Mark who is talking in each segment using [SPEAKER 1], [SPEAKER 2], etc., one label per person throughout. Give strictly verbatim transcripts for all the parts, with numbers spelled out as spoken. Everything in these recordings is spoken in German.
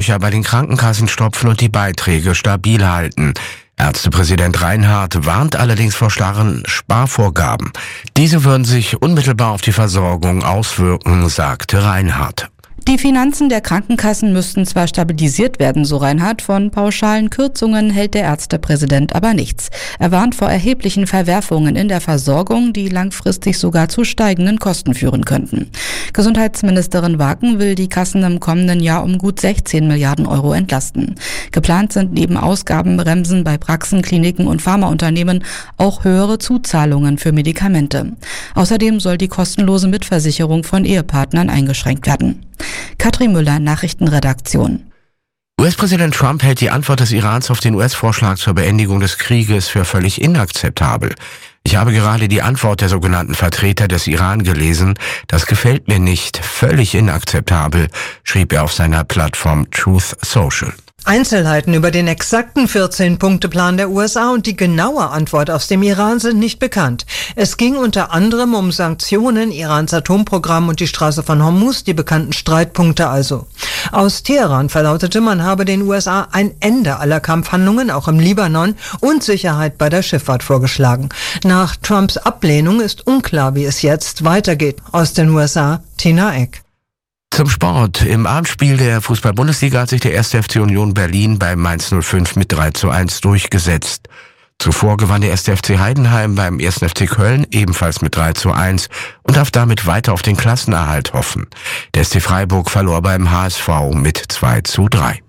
[SPEAKER 1] Löcher bei den Krankenkassen stopfen und die Beiträge stabil halten. Ärztepräsident Reinhardt warnt allerdings vor starren Sparvorgaben. Diese würden sich unmittelbar auf die Versorgung auswirken, sagte Reinhardt.
[SPEAKER 2] Die Finanzen der Krankenkassen müssten zwar stabilisiert werden, so Reinhardt, von pauschalen Kürzungen hält der Ärztepräsident aber nichts. Er warnt vor erheblichen Verwerfungen in der Versorgung, die langfristig sogar zu steigenden Kosten führen könnten. Gesundheitsministerin Waken will die Kassen im kommenden Jahr um gut sechzehn Milliarden Euro entlasten. Geplant sind neben Ausgabenbremsen bei Praxen, Kliniken und Pharmaunternehmen auch höhere Zuzahlungen für Medikamente. Außerdem soll die kostenlose Mitversicherung von Ehepartnern eingeschränkt werden. Katrin Müller, Nachrichtenredaktion.
[SPEAKER 1] U S-Präsident Trump hält die Antwort des Irans auf den U S-Vorschlag zur Beendigung des Krieges für völlig inakzeptabel. Ich habe gerade die Antwort der sogenannten Vertreter des Iran gelesen. Das gefällt mir nicht. Völlig inakzeptabel, schrieb er auf seiner Plattform Truth Social.
[SPEAKER 3] Einzelheiten über den exakten vierzehn-Punkte-Plan der U S A und die genaue Antwort aus dem Iran sind nicht bekannt. Es ging unter anderem um Sanktionen, Irans Atomprogramm und die Straße von Hormuz, die bekannten Streitpunkte also. Aus Teheran verlautete, man habe den U S A ein Ende aller Kampfhandlungen, auch im Libanon, und Sicherheit bei der Schifffahrt vorgeschlagen. Nach Trumps Ablehnung ist unklar, wie es jetzt weitergeht. Aus den U S A, Tina Eck.
[SPEAKER 1] Zum Sport. Im Abendspiel der Fußball-Bundesliga hat sich der erste F C Union Berlin bei Mainz null fünf mit drei zu eins durchgesetzt. Zuvor gewann der erste F C Heidenheim beim ersten F C Köln ebenfalls mit drei zu eins und darf damit weiter auf den Klassenerhalt hoffen. Der S C Freiburg verlor beim H S V mit zwei zu drei.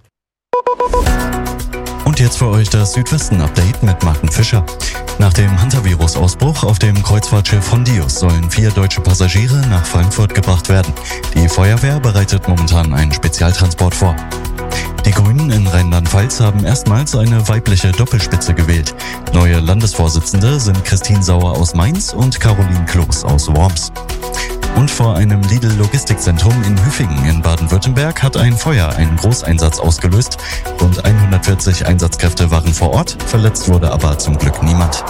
[SPEAKER 4] Und jetzt für euch das Südwesten-Update mit Martin Fischer. Nach dem Hantavirus-Ausbruch auf dem Kreuzfahrtschiff Hondius sollen vier deutsche Passagiere nach Frankfurt gebracht werden. Die Feuerwehr bereitet momentan einen Spezialtransport vor. Die Grünen in Rheinland-Pfalz haben erstmals eine weibliche Doppelspitze gewählt. Neue Landesvorsitzende sind Christine Sauer aus Mainz und Caroline Kloß aus Worms. Und vor einem Lidl-Logistikzentrum in Hüfingen in Baden-Württemberg hat ein Feuer einen Großeinsatz ausgelöst. Rund hundertvierzig Einsatzkräfte waren vor Ort, verletzt wurde aber zum Glück niemand.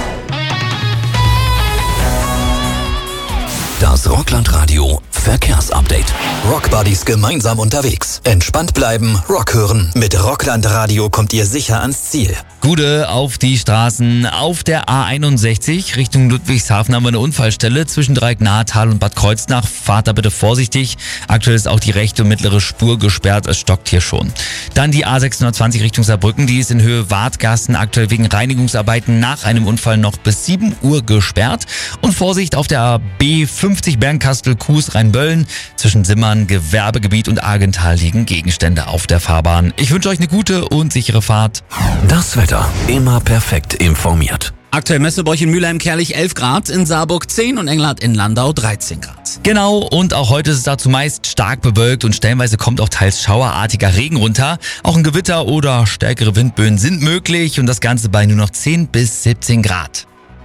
[SPEAKER 5] Das Rockland-Radio Verkehrsupdate. Rockbuddies gemeinsam unterwegs. Entspannt bleiben, Rock hören. Mit Rockland Radio kommt ihr sicher ans Ziel.
[SPEAKER 6] Gude auf die Straßen. Auf der A einundsechzig Richtung Ludwigshafen haben wir eine Unfallstelle zwischen Dreiecknahetal und Bad Kreuznach. Fahrt da bitte vorsichtig. Aktuell ist auch die rechte und mittlere Spur gesperrt. Es stockt hier schon. Dann die A sechshundertzwanzig Richtung Saarbrücken. Die ist in Höhe Wartgassen aktuell wegen Reinigungsarbeiten nach einem Unfall noch bis sieben Uhr gesperrt. Und Vorsicht auf der B fünfzig Bernkastel-Kues Rheinböllen. Zwischen Simmern, Gewerbegebiet und Argental liegen Gegenstände auf der Fahrbahn. Ich wünsche euch eine gute und sichere Fahrt.
[SPEAKER 5] Das Wetter immer perfekt informiert.
[SPEAKER 7] Aktuell Messe bei euch in Mülheim-Kerlich elf Grad, in Saarburg zehn und Engelhardt in Landau dreizehn Grad.
[SPEAKER 6] Genau, und auch heute ist es dazu meist stark bewölkt und stellenweise kommt auch teils schauerartiger Regen runter. Auch ein Gewitter oder stärkere Windböen sind möglich und das Ganze bei nur noch zehn bis siebzehn Grad.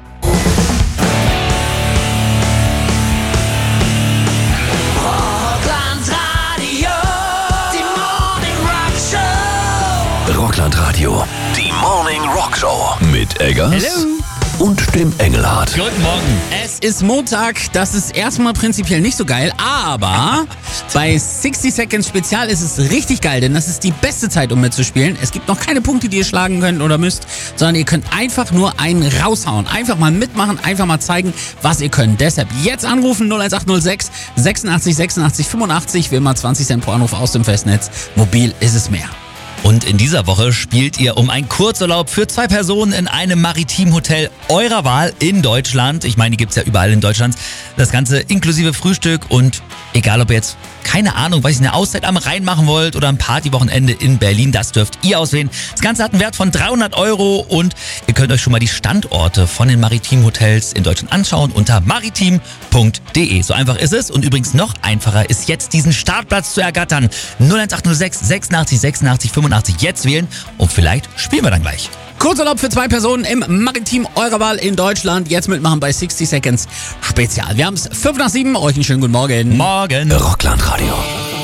[SPEAKER 5] Rockland Radio, die Morning Rock Show mit Eggers
[SPEAKER 7] Hello.
[SPEAKER 5] und dem Engelhardt.
[SPEAKER 6] Guten Morgen.
[SPEAKER 7] Es ist Montag, das ist erstmal prinzipiell nicht so geil, aber bei sixty Seconds Spezial ist es richtig geil, denn das ist die beste Zeit, um mitzuspielen. Es gibt noch keine Punkte, die ihr schlagen könnt oder müsst, sondern ihr könnt einfach nur einen raushauen. Einfach mal mitmachen, einfach mal zeigen, was ihr könnt. Deshalb jetzt anrufen null eins acht null sechs sechsundachtzig sechsundachtzig fünfundachtzig, wie immer zwanzig Cent pro Anruf aus dem Festnetz. Mobil ist es mehr.
[SPEAKER 6] Und in dieser Woche spielt ihr um einen Kurzurlaub für zwei Personen in einem Maritimhotel eurer Wahl in Deutschland. Ich meine, die gibt's ja überall in Deutschland. Das Ganze inklusive Frühstück und egal, ob ihr jetzt, keine Ahnung, weiß ich, eine Auszeit am Rhein machen wollt oder ein Partywochenende in Berlin, das dürft ihr auswählen. Das Ganze hat einen Wert von dreihundert Euro und ihr könnt euch schon mal die Standorte von den Maritimhotels in Deutschland anschauen unter maritim punkt de. So einfach ist es und übrigens noch einfacher ist jetzt diesen Startplatz zu ergattern. null eins acht null sechs sechsundachtzig sechsundachtzig fünfundachtzig jetzt wählen und vielleicht spielen wir dann gleich.
[SPEAKER 7] Kurzurlaub für zwei Personen im Maritim eurer Wahl in Deutschland. Jetzt mitmachen bei sixty Seconds Spezial. Wir haben es fünf nach sieben. Euch einen schönen guten Morgen.
[SPEAKER 6] Morgen.
[SPEAKER 5] Rockland Radio.